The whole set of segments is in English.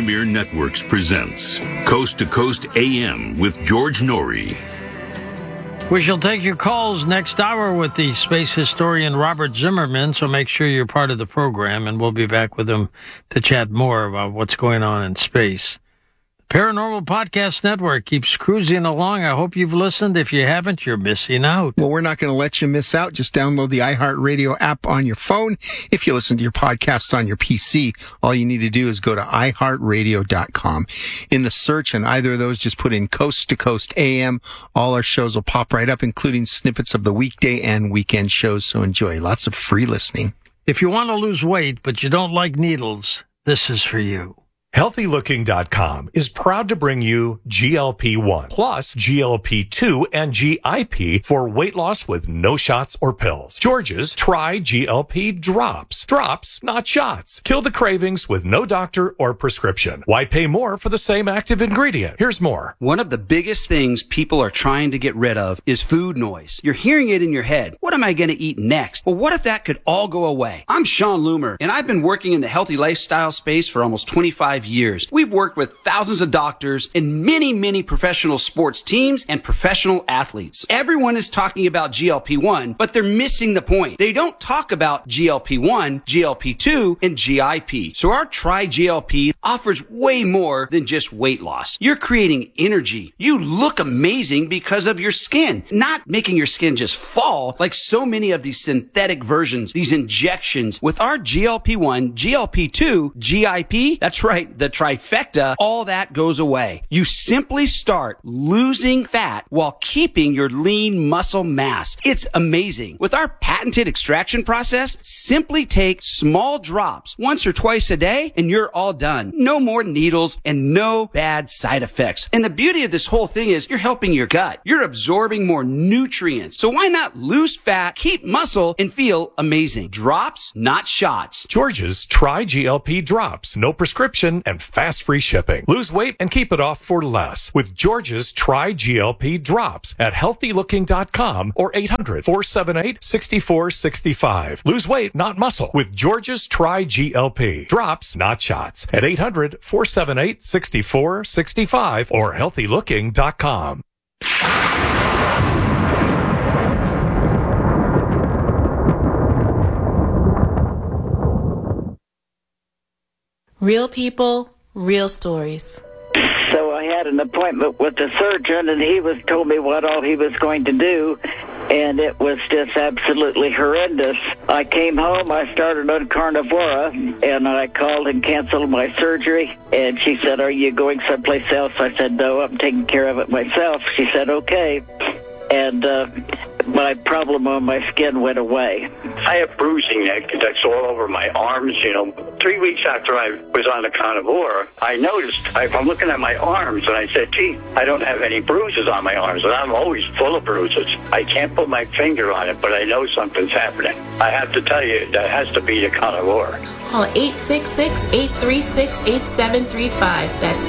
Premier Networks presents Coast to Coast AM with George Norrie. We shall take your calls next hour with the space historian Robert Zimmerman, so make sure you're part of the program, and we'll be back with him to chat more about what's going on in space. The Paranormal Podcast Network keeps cruising along. I hope you've listened. If you haven't, you're missing out. Well, we're not going to let you miss out. Just download the iHeartRadio app on your phone. If you listen to your podcasts on your PC, all you need to do is go to iHeartRadio.com. In the search on either of those, just put in Coast to Coast AM. All our shows will pop right up, including snippets of the weekday and weekend shows. So enjoy. Lots of free listening. If you want to lose weight, but you don't like needles, this is for you. HealthyLooking.com is proud to bring you GLP-1 plus GLP-2 and GIP for weight loss with no shots or pills. George's Try GLP Drops. Drops, not shots. Kill the cravings with no doctor or prescription. Why pay more for the same active ingredient? Here's more. One of the biggest things people are trying to get rid of is food noise. You're hearing it in your head. What am I going to eat next? Well, what if that could all go away? I'm Sean Loomer, and I've been working in the healthy lifestyle space for almost 25 years. We've worked with thousands of doctors and many professional sports teams and professional athletes. Everyone is talking about GLP-1, but they're missing the point. They don't talk about GLP-1, GLP-2, and GIP. So our Try GLP offers way more than just weight loss. You're creating energy. You look amazing because of your skin, not making your skin just fall like so many of these synthetic versions, these injections. With our GLP-1, GLP-2, GIP, that's right, the trifecta, all that goes away. You simply start losing fat while keeping your lean muscle mass. It's amazing. With our patented extraction process, simply take small drops once or twice a day and you're all done. No more needles and no bad side effects. And the beauty of this whole thing is you're helping your gut. You're absorbing more nutrients. So why not lose fat, keep muscle, and feel amazing? Drops, not shots. George's Try GLP Drops. No prescription and fast free shipping. Lose weight and keep it off for less with George's Try GLP Drops at HealthyLooking.com or 800-478-6465. Lose weight, not muscle, with George's Try GLP Drops, not shots, at 800-478-6465 or HealthyLooking.com. Real people, real stories. So I had an appointment with the surgeon, and he told me what all he was going to do, and it was just absolutely horrendous. I came home, I started on Carnivora, and I called and canceled my surgery, and she said, "Are you going someplace else?" I said, "No, I'm taking care of it myself." She said, "Okay." And my problem on my skin went away. I have bruising that's all over my arms. 3 weeks after I was on the Carnivora, I noticed, I'm looking at my arms, and I said, gee, I don't have any bruises on my arms, and I'm always full of bruises. I can't put my finger on it, but I know something's happening. I have to tell you, that has to be the Carnivora. Call 866-836-8735. That's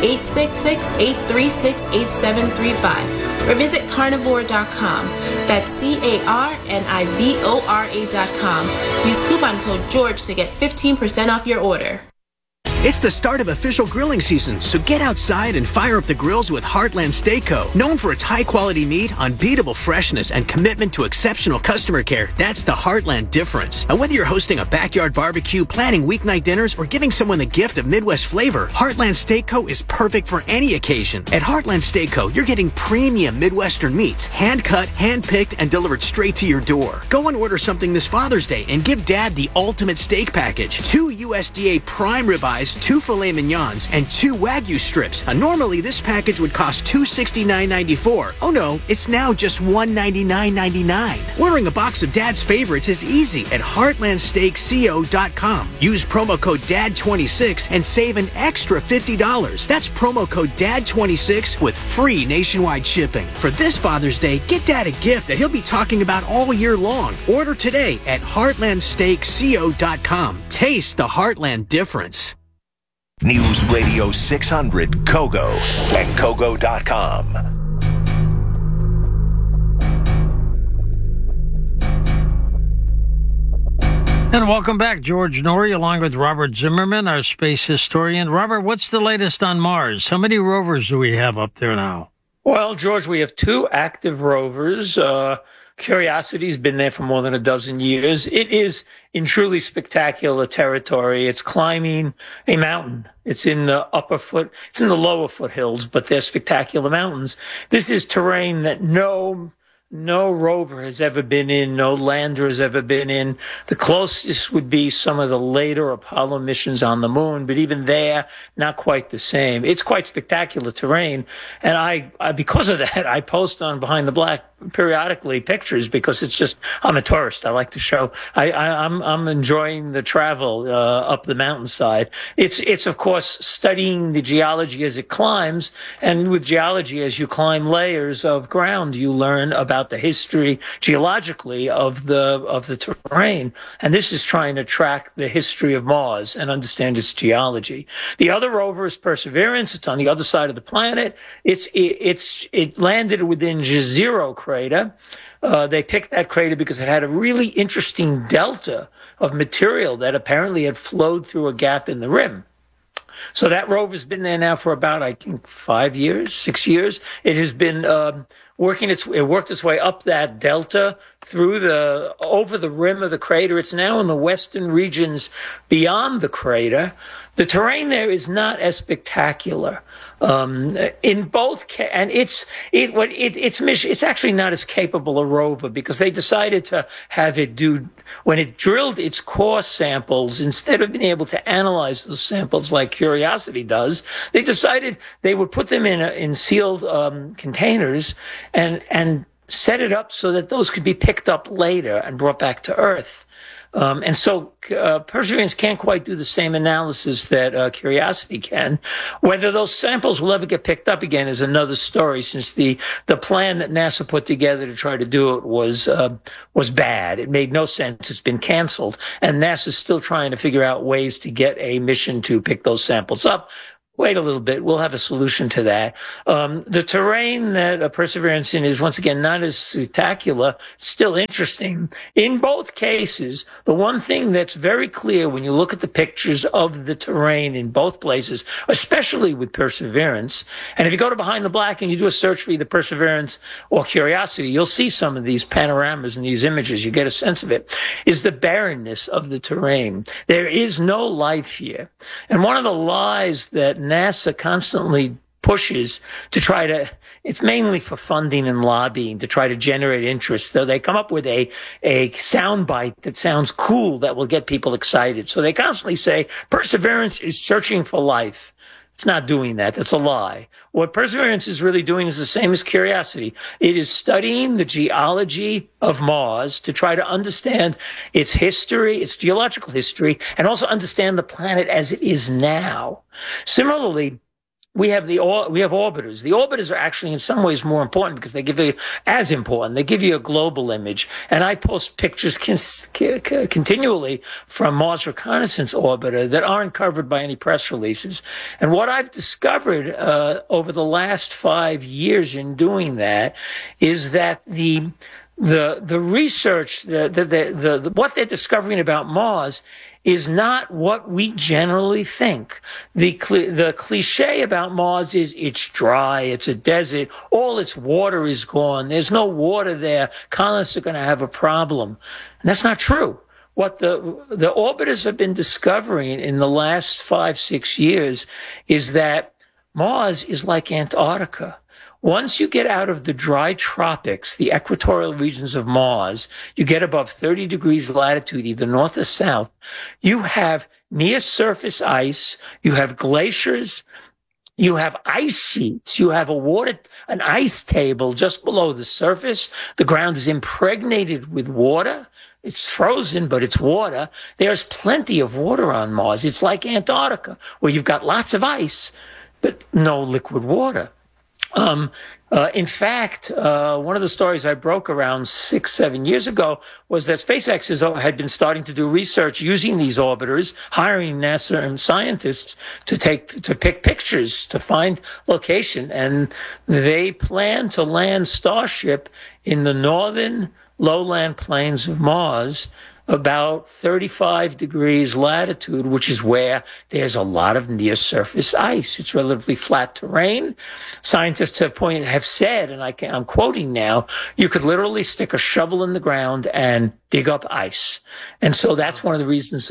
866-836-8735. Or visit carnivora.com. That's carnivora.com. Use coupon code GEORGE to get 15% off your order. It's the start of official grilling season, so get outside and fire up the grills with Heartland Steak Co. Known for its high-quality meat, unbeatable freshness, and commitment to exceptional customer care, that's the Heartland difference. And whether you're hosting a backyard barbecue, planning weeknight dinners, or giving someone the gift of Midwest flavor, Heartland Steak Co. is perfect for any occasion. At Heartland Steak Co., you're getting premium Midwestern meats, hand-cut, hand-picked, and delivered straight to your door. Go and order something this Father's Day and give Dad the ultimate steak package. 2 USDA prime ribeyes, 2 filet mignons, and 2 Wagyu strips. Normally, this package would cost $269.94. Oh no, it's now just $199.99. Ordering a box of Dad's favorites is easy at HeartlandSteakCO.com. Use promo code DAD26 and save an extra $50. That's promo code DAD26 with free nationwide shipping. For this Father's Day, get Dad a gift that he'll be talking about all year long. Order today at HeartlandSteakCO.com. Taste the Heartland difference. News Radio 600 Kogo and Kogo.com. And welcome back, George Noory, along with Robert Zimmerman, our space historian. Robert, what's the latest on Mars? How many rovers do we have up there now? Well, George, we have 2 active rovers. Curiosity's been there for more than a dozen years. It is in truly spectacular territory. It's climbing a mountain. It's in the lower foothills, but they're spectacular mountains. This is terrain that no rover has ever been in, no lander has ever been in. The closest would be some of the later Apollo missions on the moon, but even there, not quite the same. It's quite spectacular terrain, and I because of that, I post on Behind the Black periodically pictures because it's just, I'm a tourist. I like to show. I'm enjoying the travel up the mountainside. It's of course studying the geology as it climbs, and with geology, as you climb layers of ground, you learn about the history geologically of the terrain, and this is trying to track the history of Mars and understand its geology. The other rover is Perseverance. It's on the other side of the planet. It landed within Jezero crater. They picked that crater because it had a really interesting delta of material that apparently had flowed through a gap in the rim. So that rover's been there now for about, I think, 5 years, 6 years. It has been it worked its way up that delta over the rim of the crater. It's now in the western regions beyond the crater. The terrain there is not as spectacular. In both, and it's actually not as capable a rover because they decided to have it do, when it drilled its core samples, instead of being able to analyze those samples like Curiosity does, they decided they would put them in sealed containers and set it up so that those could be picked up later and brought back to Earth. And so Perseverance can't quite do the same analysis that Curiosity can. Whether those samples will ever get picked up again is another story, since the plan that NASA put together to try to do it was bad. It made no sense. It's been canceled, and NASA's still trying to figure out ways to get a mission to pick those samples up. Wait a little bit. We'll have a solution to that. The terrain that Perseverance in is, once again, not as spectacular, still interesting. In both cases, the one thing that's very clear when you look at the pictures of the terrain in both places, especially with Perseverance, and if you go to Behind the Black and you do a search for either Perseverance or Curiosity, you'll see some of these panoramas and these images. You get a sense of it, is the barrenness of the terrain. There is no life here. And one of the lies that NASA constantly pushes to try to, it's mainly for funding and lobbying to try to generate interest. So they come up with a soundbite that sounds cool that will get people excited. So they constantly say Perseverance is searching for life. It's not doing that. That's a lie. What Perseverance is really doing is the same as Curiosity. It is studying the geology of Mars to try to understand its history, its geological history, and also understand the planet as it is now. Similarly, we have orbiters. The orbiters are actually in some ways more important because they give you a global image. And I post pictures continually from Mars Reconnaissance Orbiter that aren't covered by any press releases. And what I've discovered over the last 5 years in doing that is that the research, what they're discovering about Mars is not what we generally think. The cliche about Mars is it's dry, it's a desert, all its water is gone, there's no water there, colonists are going to have a problem. And that's not true. What the orbiters have been discovering in the last 5-6 years is that Mars is like Antarctica. Once you get out of the dry tropics, the equatorial regions of Mars, you get above 30 degrees latitude, either north or south, you have near surface ice, you have glaciers, you have ice sheets, you have an ice table just below the surface. The ground is impregnated with water. It's frozen, but it's water. There's plenty of water on Mars. It's like Antarctica, where you've got lots of ice, but no liquid water. In fact, one of the stories I broke around 6-7 years ago was that SpaceX had been starting to do research using these orbiters, hiring NASA and scientists to pick pictures to find location, and they plan to land Starship in the northern lowland plains of Mars about 35 degrees latitude, which is where there's a lot of near-surface ice. It's relatively flat terrain. Scientists have said, and I'm quoting now, you could literally stick a shovel in the ground and dig up ice. And so that's one of the reasons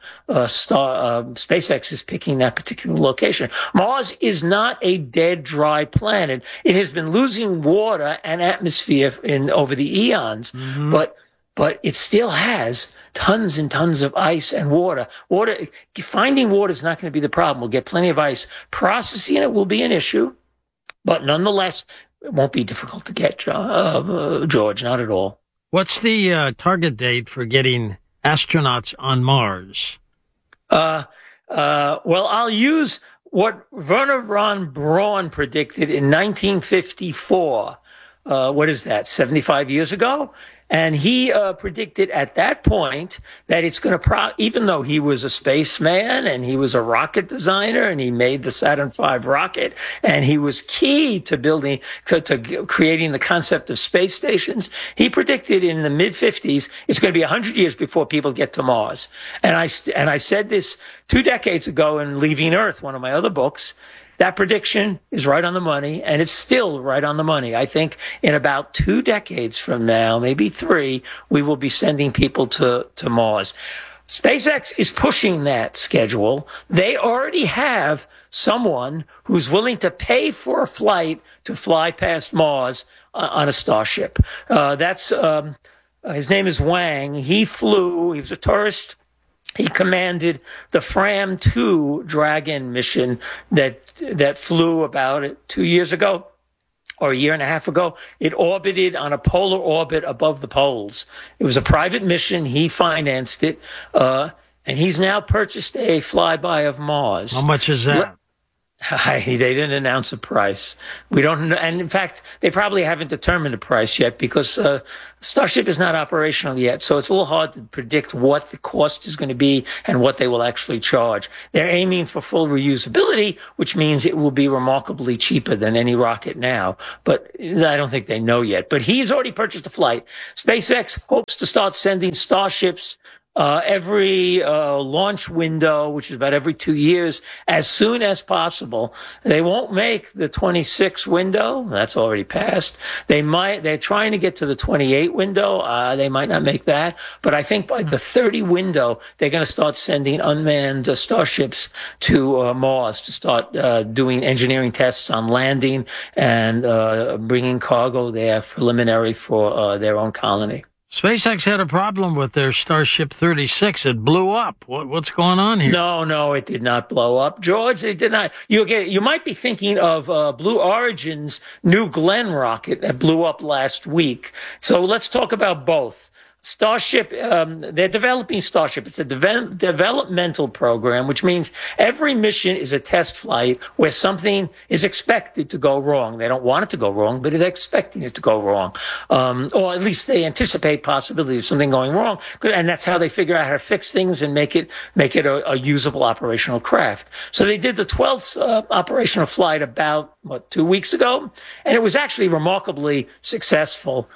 SpaceX is picking that particular location. Mars is not a dead, dry planet. It has been losing water and atmosphere over the eons, but it still has tons and tons of ice and water. Finding water is not going to be the problem. We'll get plenty of ice. Processing it will be an issue, but nonetheless, it won't be difficult to get, George, not at all. What's the target date for getting astronauts on Mars? Well, I'll use what Wernher von Braun predicted in 1954. What is that, 75 years ago? And he predicted at that point that it's going to, even though he was a spaceman and he was a rocket designer and he made the Saturn V rocket and he was key to creating the concept of space stations, he predicted in the mid-50s it's going to be 100 years before people get to Mars. And I said this 2 decades ago in Leaving Earth, one of my other books. That prediction is right on the money, and it's still right on the money. I think in about 2 decades from now, maybe 3, we will be sending people to Mars. SpaceX is pushing that schedule. They already have someone who's willing to pay for a flight to fly past Mars on a Starship. His name is Wang. He was a tourist. He commanded the Fram-2 Dragon mission that flew about 2 years ago or a year and a half ago. It orbited on a polar orbit above the poles. It was a private mission. He financed it, and he's now purchased a flyby of Mars. How much is that? They didn't announce a price. We don't know. And in fact, they probably haven't determined a price yet because Starship is not operational yet. So it's a little hard to predict what the cost is going to be and what they will actually charge. They're aiming for full reusability, which means it will be remarkably cheaper than any rocket now. But I don't think they know yet. But he's already purchased a flight. SpaceX hopes to start sending Starships every launch window, which is about every 2 years, as soon as possible. They won't make the 26 window. That's already passed. They're trying to get to the 28 window. They might not make that. But I think by the 30 window, they're going to start sending unmanned Starships to Mars to start doing engineering tests on landing and bringing cargo there preliminary for their own colony. SpaceX had a problem with their Starship 36. It blew up. What's going on here? No, it did not blow up, George. It did not. You might be thinking of Blue Origin's New Glenn rocket that blew up last week. So let's talk about both. Starship, they're developing Starship. It's a developmental program, which means every mission is a test flight where something is expected to go wrong. They don't want it to go wrong, but they're expecting it to go wrong. Or at least they anticipate possibility of something going wrong. And that's how they figure out how to fix things and make it a usable operational craft. So they did the 12th operational flight about, 2 weeks ago? And it was actually remarkably successful.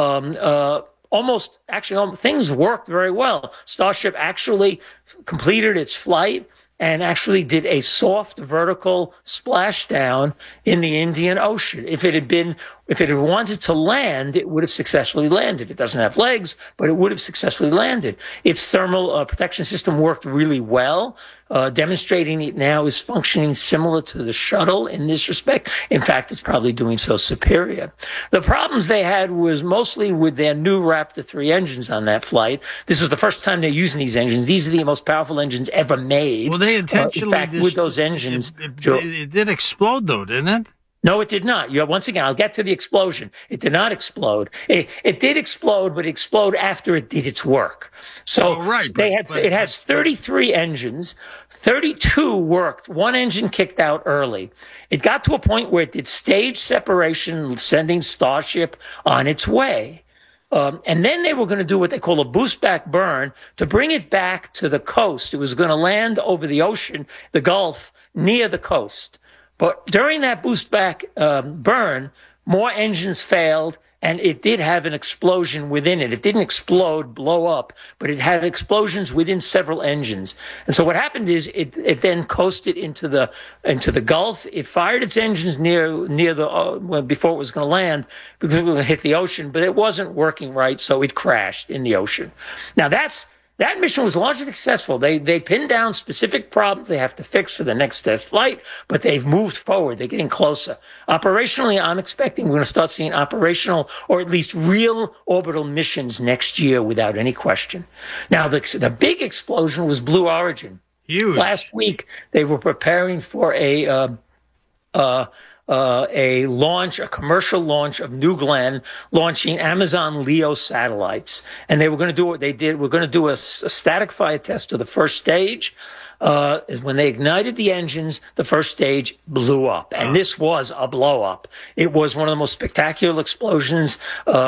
Things worked very well. Starship actually completed its flight and actually did a soft vertical splashdown in the Indian Ocean. If it had wanted to land, it would have successfully landed. It doesn't have legs, but it would have successfully landed. Its thermal protection system worked really well, demonstrating it now is functioning similar to the shuttle in this respect. In fact, it's probably doing so superior. The problems they had was mostly with their new Raptor 3 engines on that flight. This was the first time they're using these engines. These are the most powerful engines ever made. Well, they intentionally... in fact, with those engines... It did explode, though, didn't it? No, it did not. Once again, I'll get to the explosion. It did not explode. It did explode, but it exploded after it did its work. So it has 33 engines. 32 worked. One engine kicked out early. It got to a point where it did stage separation, sending Starship on its way. And then they were going to do what they call a boost back burn to bring it back to the coast. It was going to land over the ocean, the Gulf, near the coast. But during that boost back burn, more engines failed, and it did have an explosion within it. It didn't explode, blow up, but it had explosions within several engines. And so what happened is it then coasted into the Gulf. It fired its engines near the before it was going to land, because it was going to hit the ocean, but it wasn't working right, so it crashed in the ocean. Now that mission was largely successful. They pinned down specific problems they have to fix for the next test flight, but they've moved forward. They're getting closer. Operationally, I'm expecting we're going to start seeing operational, or at least real orbital missions next year without any question. Now, the big explosion was Blue Origin. Huge. Last week, they were preparing for a commercial launch of New Glenn, launching Amazon Leo satellites. And they were going to do what they did. We're going to do a static fire test of the first stage. Is when they ignited the engines, the first stage blew up. And this was a blow up. It was one of the most spectacular explosions,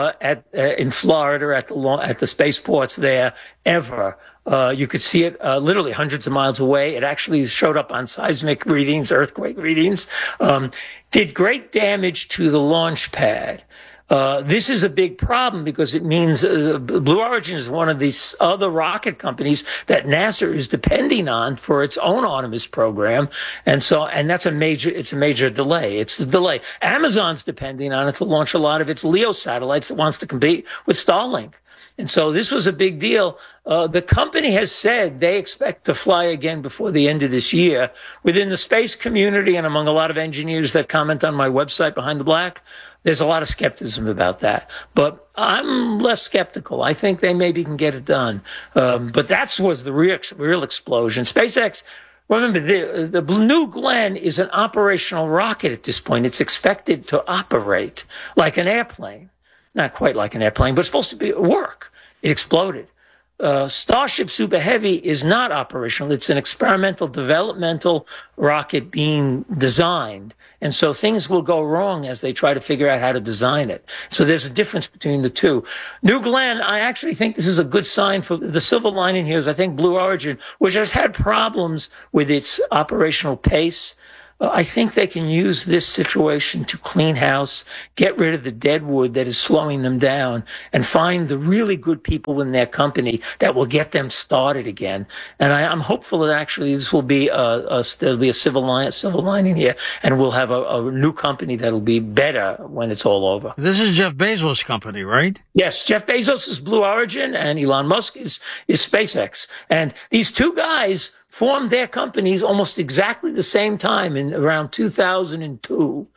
in Florida at the spaceports there ever. You could see it literally hundreds of miles away. It actually showed up on seismic readings, earthquake readings, did great damage to the launch pad. This is a big problem because it means Blue Origin is one of these other rocket companies that NASA is depending on for its own Artemis program. And that's a major delay. It's a delay. Amazon's depending on it to launch a lot of its Leo satellites that wants to compete with Starlink. And so this was a big deal. The company has said they expect to fly again before the end of this year. Within the space community and among a lot of engineers that comment on my website, Behind the Black, there's a lot of skepticism about that. But I'm less skeptical. I think they maybe can get it done. But that was the real explosion. SpaceX, remember, the New Glenn is an operational rocket at this point. It's expected to operate like an airplane. Not quite like an airplane, but it's supposed to work. It exploded. Starship Super Heavy is not operational. It's an experimental developmental rocket being designed. And so things will go wrong as they try to figure out how to design it. So there's a difference between the two. New Glenn, I actually think this is a good sign. For the silver lining here is I think Blue Origin, which has had problems with its operational pace, I think they can use this situation to clean house, get rid of the dead wood that is slowing them down, and find the really good people in their company that will get them started again. And I'm hopeful that actually this will be there'll be a silver lining here, and we'll have a new company that'll be better when it's all over. This is Jeff Bezos' company, right? Yes, Jeff Bezos is Blue Origin, and Elon Musk is SpaceX. And these two guys formed their companies almost exactly the same time in around 2002.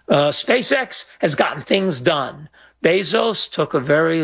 SpaceX has gotten things done. Bezos took a very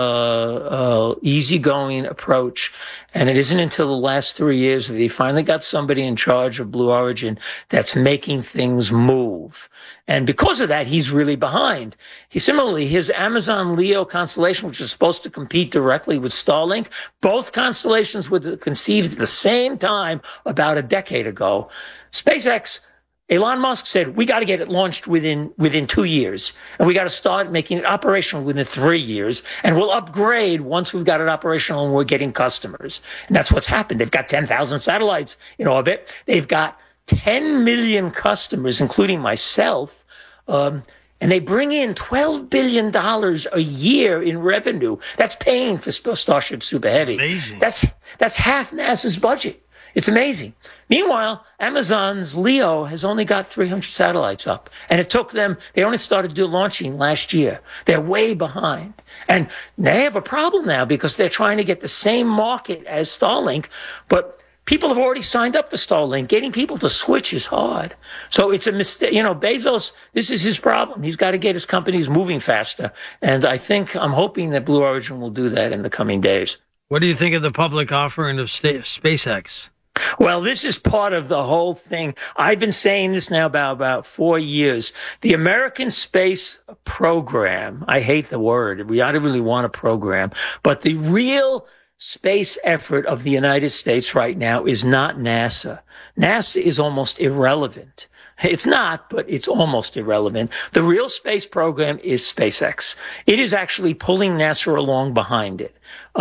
easygoing approach, and it isn't until the last 3 years that he finally got somebody in charge of Blue Origin that's making things move. And because of that, he's really behind. Similarly, his Amazon Leo constellation, which is supposed to compete directly with Starlink, both constellations were conceived at the same time about a decade ago. SpaceX, Elon Musk said, we got to get it launched within 2 years, and we got to start making it operational within 3 years, and we'll upgrade once we've got it operational and we're getting customers. And that's what's happened. They've got 10,000 satellites in orbit. They've got 10 million customers, including myself, and they bring in $12 billion a year in revenue. That's paying for Starship Super Heavy. Amazing. That's half NASA's budget. It's amazing. Meanwhile, Amazon's Leo has only got 300 satellites up, and it took them, they only started launching last year. They're way behind. And they have a problem now because they're trying to get the same market as Starlink, but people have already signed up for Starlink. Getting people to switch is hard. So it's a mistake. Bezos, this is his problem. He's got to get his companies moving faster. And I'm hoping that Blue Origin will do that in the coming days. What do you think of the public offering of SpaceX? Well, this is part of the whole thing. I've been saying this now about 4 years. The American space program, I hate the word. I don't really want a program, but the real space effort of the United States right now is not NASA. NASA is almost irrelevant. It's not, but it's almost irrelevant. The real space program is SpaceX. It is actually pulling NASA along behind it.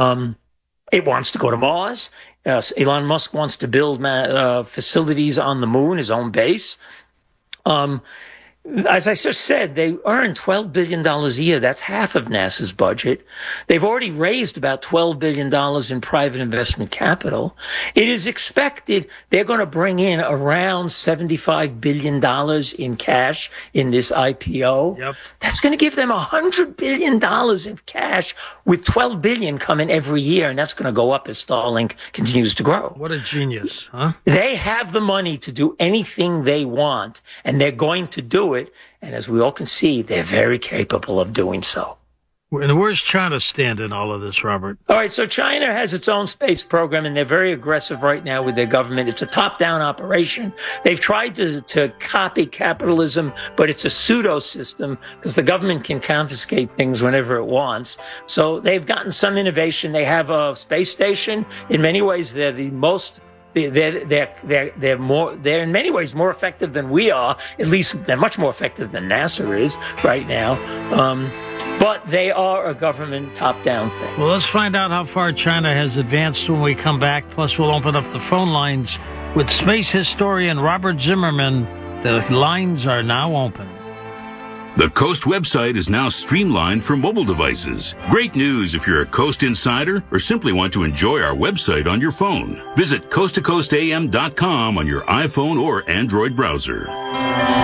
It wants to go to Mars. Elon Musk wants to build facilities on the moon, his own base. as I just said, they earn $12 billion a year. That's half of NASA's budget. They've already raised about $12 billion in private investment capital. It is expected they're going to bring in around $75 billion in cash in this IPO. Yep. That's going to give them $100 billion in cash, with $12 billion coming every year, and that's going to go up as Starlink continues to grow. What a genius, huh? They have the money to do anything they want, and they're going to do it. And as we all can see, they're very capable of doing so. And where's China stand in all of this, Robert? All right, so China has its own space program, and they're very aggressive right now with their government. It's a top-down operation. They've tried to copy capitalism, but it's a pseudo system because the government can confiscate things whenever it wants. So they've gotten some innovation. They have a space station. In many ways, they're the most... They're in many ways more effective than we are. At least they're much more effective than NASA is right now. But they are a government top-down thing. Well, let's find out how far China has advanced when we come back. Plus, we'll open up the phone lines with space historian Robert Zimmerman. The lines are now open. The Coast website is now streamlined for mobile devices. Great news if you're a Coast insider or simply want to enjoy our website on your phone. Visit coasttocoastam.com on your iPhone or Android browser.